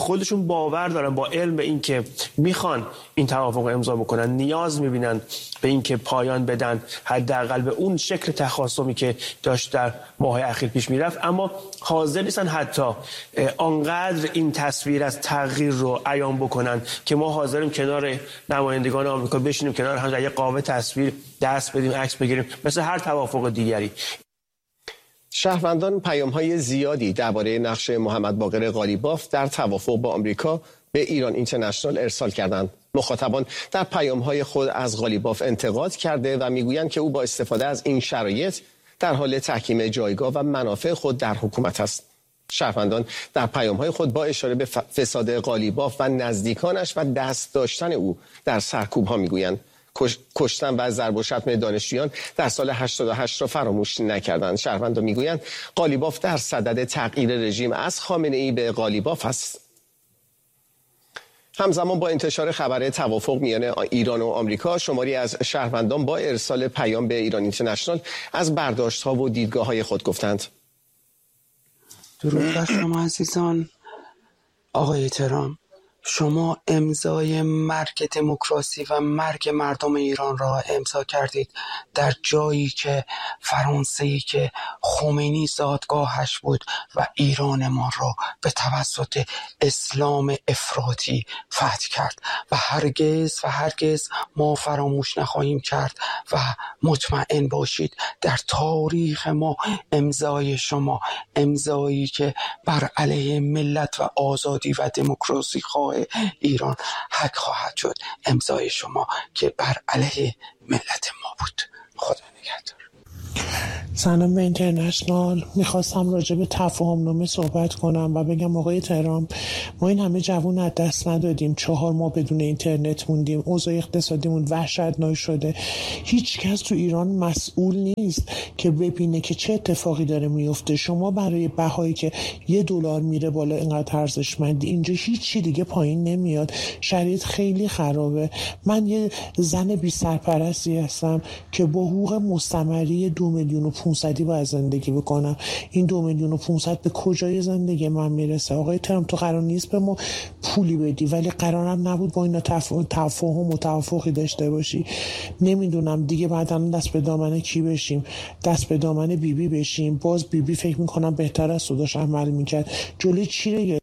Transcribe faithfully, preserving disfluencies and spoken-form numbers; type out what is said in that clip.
خودشون باور دارن با علم به این که میخوان این توافق امضا بکنن، نیاز میبینن به این که پایان بدن حداقل به اون شکل تخاصمی که داشت در ماه اخیر پیش میرفت، اما حاضر نیستن حتی آنقدر این تصویر از تغییر رو عیان بکنن که ما حاضریم کنار نمایندگان آمریکا بشینیم کنار هم در یک قاب تصویر دست بدیم، عکس بگیریم، مثل هر توافق دیگری. شهروندان پیام‌های زیادی درباره نقش محمد باقر قالیباف در توافق با آمریکا به ایران اینترنشنال ارسال کردند. مخاطبان در پیام‌های خود از قالیباف انتقاد کرده و میگویند که او با استفاده از این شرایط در حال تحکیم جایگاه و منافع خود در حکومت است. شهروندان در پیام‌های خود با اشاره به فساد قالیباف و نزدیکانش و دست داشتن او در سرکوب‌ها میگویند کشتن و ضرب و شتم دانشجویان در سال هشتاد و هشت را فراموش نکردند. شهروندان میگویند قالیباف در صدد تغییر رژیم از خامنه‌ای به قالیباف است. همزمان با انتشار خبر توافق میان ایران و آمریکا، شماری از شهروندان با ارسال پیام به ایران اینترنشنال از برداشت‌ها و دیدگاه‌های خود گفتند. درود بر شما عزیزان. آقای ترامپ، شما امضای مرگ دموکراسی و مرگ مردم ایران را امضا کردید در جایی که فرانسه‌ای که خمینی زادگاهش بود و ایران ما را به توسط اسلام افراطی فتح کرد و هرگز و هرگز ما فراموش نخواهیم کرد و مطمئن باشید در تاریخ ما امضای شما، امضایی که بر علیه ملت و آزادی و دموکراسی خواه ایران حق خواهد شد، امضای شما که بر علیه ملت ما بود. خدا نگهدار. سلام به اینترنشنال. میخواستم راجع به تفاهم نامه صحبت کنم و بگم آقای ترامپ، ما این همه جوان از دست ندادیم، چهار ماه بدون اینترنت موندیم، اوضاع اقتصادیمون وحشتناک شده. هیچ کس تو ایران مسئول نیست که ببینه که چه اتفاقی داره میفته. شما برای بهایی که یه دلار میره بالا اینقدر ارزشمندی، اینجا هیچی دیگه پایین نمیاد. شرایط خیلی خرابه. من یه زن بی سرپرستی هستم که با حقوق مستمری دو میلیون و پونصدی باید زندگی بکنم. این دو میلیون و پونصد به کجای زندگی من میرسه؟ آقای ترامپ، تو قرار نیست به ما پولی بدی، ولی قرارم نبود با اینا تفاهم و توافقی داشته باشی. نمیدونم دیگه بعدا دست به دامن کی بشیم؟ دست به دامن بیبی بشیم؟ باز بیبی فکر میکنم بهتر از صداش عمل میکرد. جلوی چی رو